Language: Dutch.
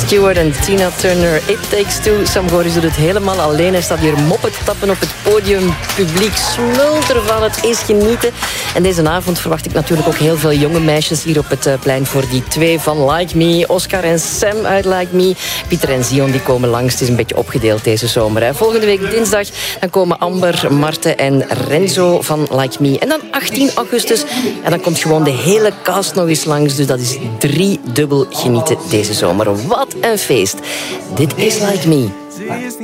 Stewart en Tina Turner. It Takes Two. Sam Goris doet het helemaal alleen. Hij staat hier moppen te tappen op het podium. Publiek smult ervan. Het is genieten. En deze avond verwacht ik natuurlijk ook heel veel jonge meisjes hier op het plein voor die 2 van Like Me. Oscar en Sam uit Like Me. Pieter en Zion die komen langs. Het is een beetje opgedeeld deze zomer. Hè. Volgende week dinsdag dan komen Amber, Marten en Renzo van Like Me. En dan 18 augustus. En dan komt gewoon de hele cast nog eens langs. Dus dat is 3-dubbel genieten deze zomer. Wat een feest. Dit is Like Me.